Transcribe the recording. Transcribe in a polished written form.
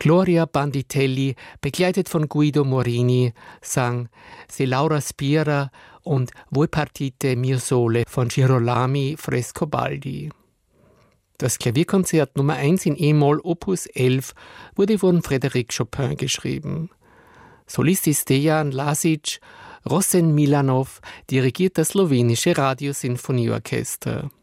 Gloria Banditelli, begleitet von Guido Morini, sang Se Laura Spira und Voi partite mio sole von Girolami Frescobaldi. Das Klavierkonzert Nummer 1 in E-Moll Opus 11 wurde von Frédéric Chopin geschrieben. Solist ist Dejan Lasic, Rosen Milanov dirigiert das slowenische Radiosinfonieorchester.